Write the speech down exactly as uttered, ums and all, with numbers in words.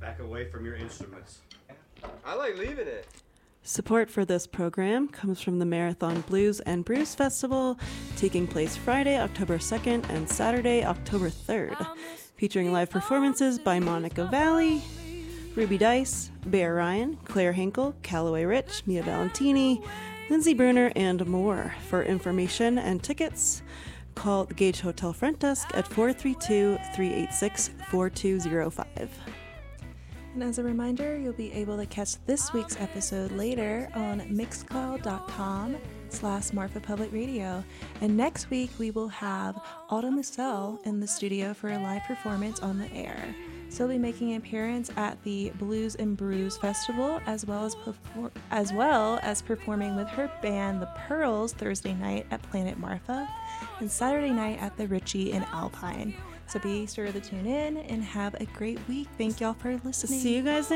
Back away from your instruments. I like leaving it. Support for this program comes from the Marathon Blues and Brews Festival, taking place Friday, October second and Saturday, October third, featuring live performances by Monica Valley, Ruby Dice, Bear Ryan, Claire Hinkle, Callaway Rich, Mia Valentini, Lindsay Bruner, and more. For information and tickets, call the Gage Hotel front desk at four three two, three eight six, four two zero five. And as a reminder, you'll be able to catch this week's episode later on mixcloud.com slash Marfa Public Radio. And next week, we will have Autumn Mussel in the studio for a live performance on the air. She'll be making an appearance at the Blues and Brews Festival, as well as perfor- as well as performing with her band, The Pearls, Thursday night at Planet Marfa, and Saturday night at the Ritchie in Alpine. So be sure to tune in and have a great week. Thank y'all for listening. See you guys next